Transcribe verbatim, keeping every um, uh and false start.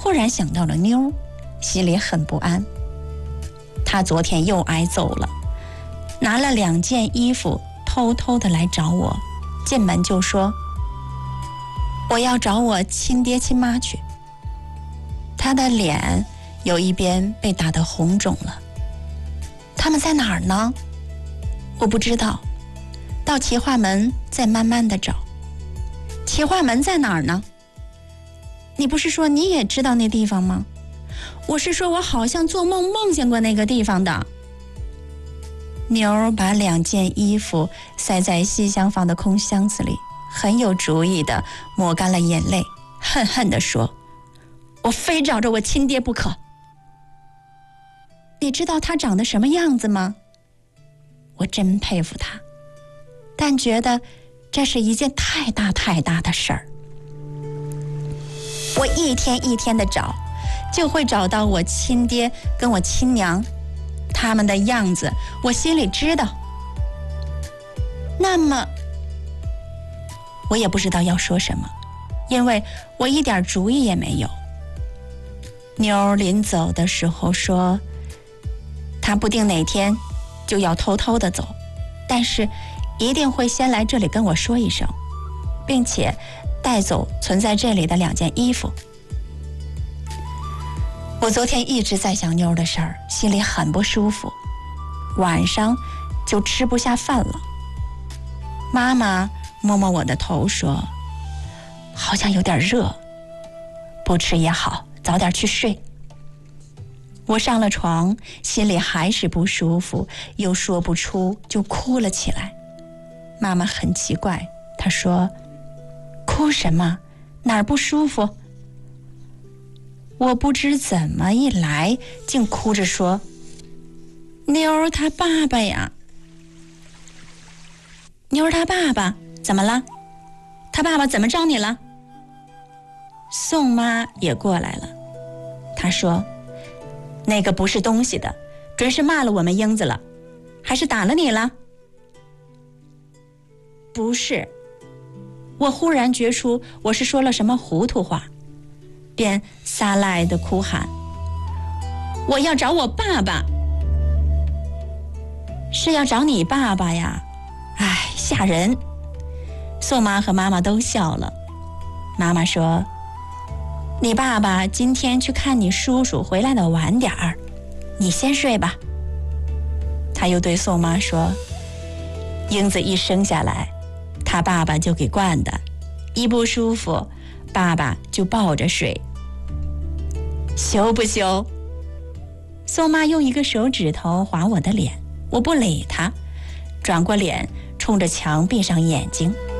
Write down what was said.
忽然想到了妞，心里很不安。她昨天又挨揍了，拿了两件衣服偷偷的来找我，进门就说我要找我亲爹亲妈去。她的脸有一边被打得红肿了。他们在哪儿呢？我不知道，到齐化门再慢慢的找。齐化门在哪儿呢？你不是说你也知道那地方吗？我是说我好像做梦梦见过那个地方的。妞把两件衣服塞在西厢房的空箱子里，很有主意的抹干了眼泪，恨恨地说，我非找着我亲爹不可。你知道他长得什么样子吗？我真佩服他，但觉得这是一件太大太大的事儿。我一天一天的找，就会找到我亲爹跟我亲娘，他们的样子我心里知道。那么我也不知道要说什么，因为我一点主意也没有。妞临走的时候说，她不定哪天就要偷偷的走，但是一定会先来这里跟我说一声，并且带走存在这里的两件衣服。我昨天一直在想妞的事儿，心里很不舒服，晚上就吃不下饭了。妈妈摸摸我的头说，好像有点热，不吃也好，早点去睡。我上了床，心里还是不舒服，又说不出，就哭了起来。妈妈很奇怪，她说，哭什么？哪儿不舒服？我不知怎么一来，竟哭着说，妞儿她爸爸呀。妞儿她爸爸怎么了？她爸爸怎么着你了？宋妈也过来了，她说，那个不是东西的，准是骂了我们英子了，还是打了你了？不是。我忽然觉出我是说了什么糊涂话，便撒赖地哭喊，我要找我爸爸。是要找你爸爸呀？哎，吓人。宋妈和妈妈都笑了。妈妈说，你爸爸今天去看你叔叔，回来的晚点儿，你先睡吧。他又对宋妈说，英子一生下来，他爸爸就给惯的，一不舒服，爸爸就抱着睡。羞不羞？宋妈用一个手指头划我的脸，我不理她，转过脸冲着墙闭上眼睛。